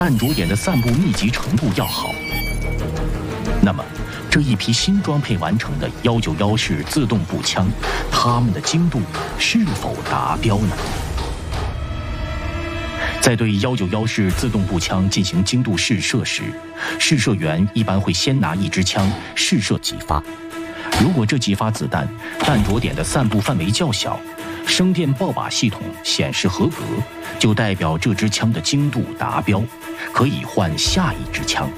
弹着点的散布密集程度要好。那么，这一批新装配完成的191式自动步枪，它们的精度是否达标呢？在对191式自动步枪进行精度试射时，试射员一般会先拿一支枪试射几发。如果这几发子弹弹着点的散布范围较小，声电爆靶系统显示合格，就代表这支枪的精度达标，可以换下一支枪。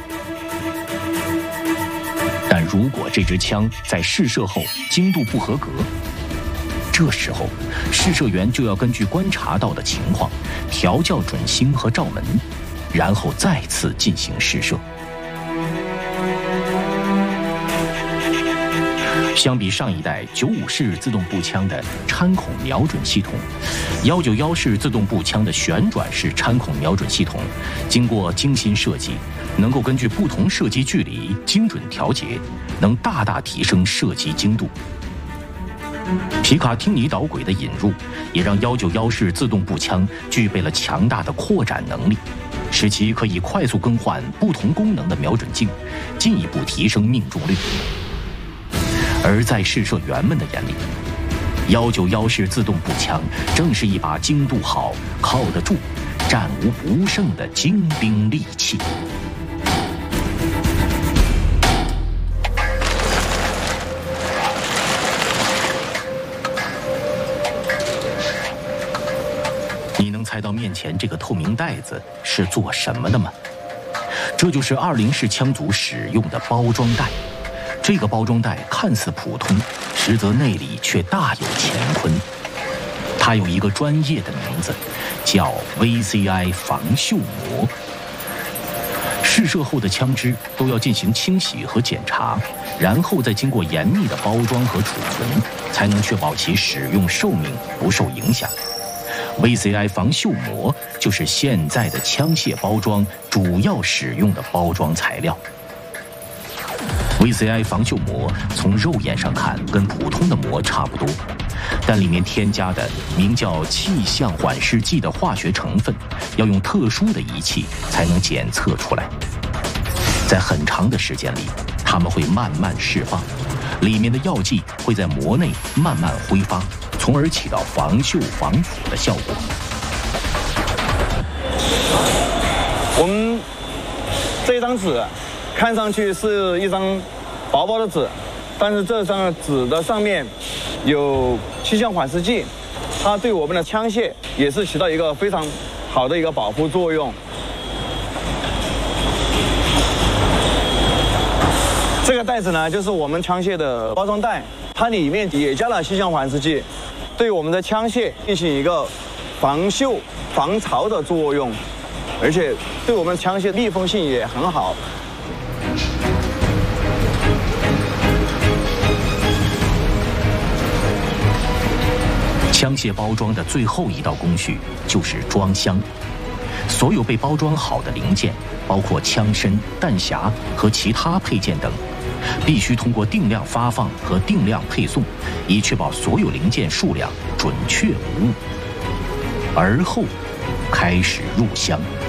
但如果这支枪在试射后精度不合格，这时候试射员就要根据观察到的情况调校准星和照门，然后再次进行试射。相比上一代95式自动步枪的穿孔瞄准系统，191式自动步枪的旋转式穿孔瞄准系统，经过精心设计，能够根据不同射击距离精准调节，能大大提升射击精度。皮卡汀尼导轨的引入，也让191式自动步枪具备了强大的扩展能力，使其可以快速更换不同功能的瞄准镜，进一步提升命中率。而在试射员们的眼里，191式自动步枪正是一把精度好、靠得住、战无不胜的精兵利器。你能猜到面前这个透明袋子是做什么的吗？这就是20式枪组使用的包装袋。这个包装袋看似普通，实则内里却大有乾坤。它有一个专业的名字，叫 VCI 防锈膜。试射后的枪支都要进行清洗和检查，然后再经过严密的包装和储存，才能确保其使用寿命不受影响。VCI 防锈膜就是现在的枪械包装主要使用的包装材料。VCI 防锈膜从肉眼上看跟普通的膜差不多，但里面添加的名叫气象缓释剂的化学成分，要用特殊的仪器才能检测出来。在很长的时间里，它们会慢慢释放，里面的药剂会在膜内慢慢挥发，从而起到防锈防腐的效果。 我们这张纸看上去是一张薄薄的纸，但是这张纸的上面有气象缓释剂，它对我们的枪械也是起到一个非常好的一个保护作用。这个袋子呢，就是我们枪械的包装袋，它里面也加了气象缓释剂，对我们的枪械进行一个防锈防潮的作用，而且对我们枪械密封性也很好。 枪械包装的最后一道工序就是装箱。所有被包装好的零件，包括枪身、弹匣和其他配件等，必须通过定量发放和定量配送，以确保所有零件数量准确无误。而后开始入箱。